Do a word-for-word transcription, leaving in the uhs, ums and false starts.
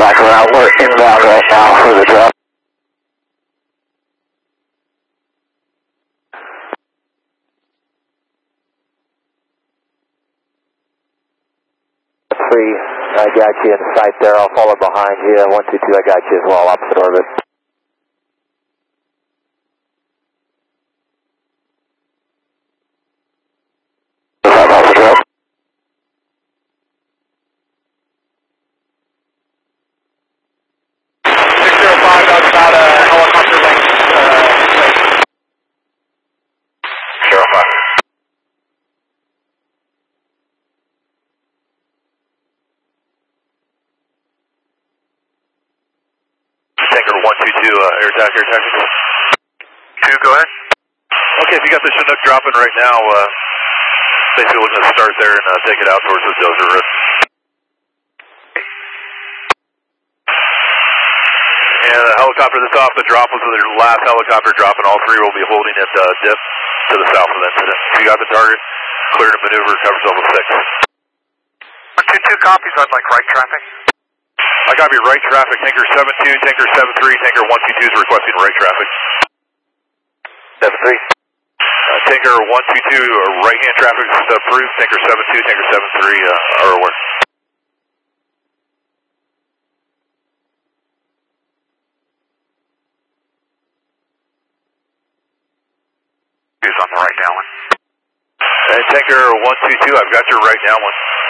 back around. We're inbound right now for the drop. Three, I got you in sight there. I'll follow behind you. One, two, two, I got you as well, opposite orbit. one two two, uh, air attack, air attack. two, go ahead. Okay, if you got the Chinook dropping right now, uh, basically we're going to start there and uh, take it out towards the dozer roof. And the helicopter that's off the drop was the last helicopter dropping. All three will be holding at uh, dip to the south of the incident. If you got the target, clear to maneuver, covers level six. one two two copies, I'd like right traffic. I got your right traffic, Tinker seven two, Tinker seven three, Tinker one two two is requesting right traffic. seven three. Uh, Tinker one two two, uh, right hand traffic is approved, Tinker seven two, Tinker seven three uh, are aware. Who's on the right downwind? And Tinker one two two, I've got your right downwind.